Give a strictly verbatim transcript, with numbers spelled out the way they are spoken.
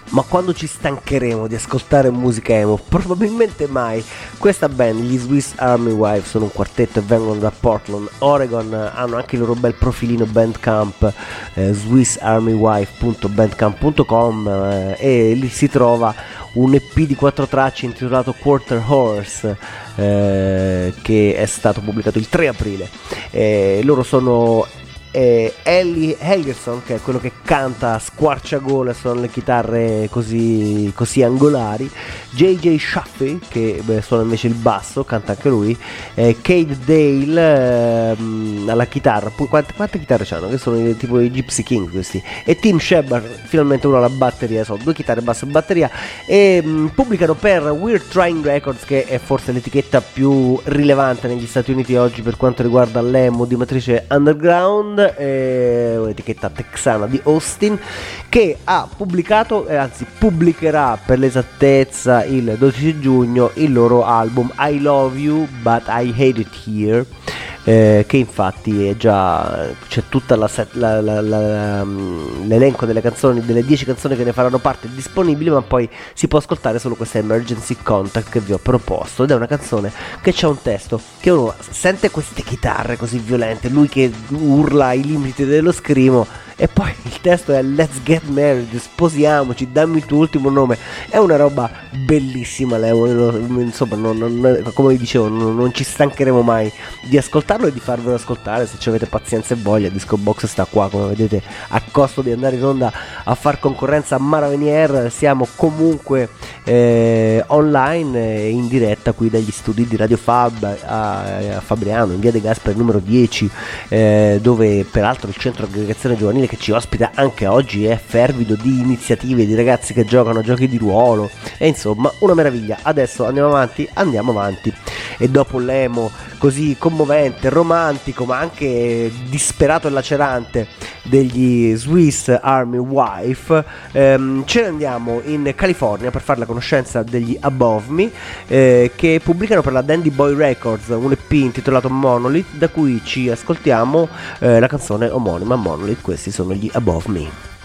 ma quando ci stancheremo di ascoltare musica emo? Probabilmente mai. Questa band, gli Swiss Army Wife, sono un quartetto e vengono da Portland, Oregon, hanno anche il loro bel profilino Bandcamp, eh, swiss army wife punto bandcamp punto com, eh, e lì si trova un E P di quattro tracce intitolato Quarter Horse, eh, che è stato pubblicato il tre aprile. Eh, loro sono eh, Ellie Helgerson, che è quello che canta a squarciagola, suona le chitarre così, così angolari, J J Shaffey che beh, suona invece il basso, canta anche lui, eh, Cade Dale ehm, alla chitarra. Poi quante, quante chitarre c'hanno? Che sono i, tipo i Gypsy King questi, e Tim Shepard finalmente uno alla batteria, sono due chitarre, basso e batteria, e mh, pubblicano per We're Trying Records, che è forse l'etichetta più rilevante negli Stati Uniti oggi per quanto riguarda l'emo di matrice underground, eh, un'etichetta texana di Austin, che ha pubblicato, eh, anzi pubblicherà per l'esattezza il dodici giugno il loro album I Love You But I Hate It Here, eh, che infatti è già, c'è tutta la, set, la, la, la l'elenco delle canzoni, delle dieci canzoni che ne faranno parte disponibile, ma poi si può ascoltare solo questa Emergency Contact che vi ho proposto, ed è una canzone che c'è un testo che uno sente queste chitarre così violente, lui che urla ai limiti dello scrimo, e poi il testo è Let's get married, sposiamoci, dammi il tuo ultimo nome. È una roba bellissima, insomma, non, non, come vi dicevo, non, non ci stancheremo mai di ascoltarlo e di farvelo ascoltare se ci avete pazienza e voglia. Disco Box sta qua, come vedete, a costo di andare in onda a far concorrenza a Mara Venier. Siamo comunque eh, online e in diretta qui dagli studi di Radio Fab a, a Fabriano, in via De Gasperi numero dieci, eh, dove peraltro il centro aggregazione giovanile che ci ospita anche oggi è fervido di iniziative, di ragazzi che giocano a giochi di ruolo, e insomma una meraviglia. Adesso andiamo avanti, andiamo avanti e dopo l'emo così commovente, romantico ma anche disperato e lacerante degli Swiss Army Wife, ehm, ce ne andiamo in California per fare la conoscenza degli Above Me, eh, che pubblicano per la Dandy Boy Records un E P intitolato Monolith, da cui ci ascoltiamo eh, la canzone omonima Monolith. Questi sono gli Above Me.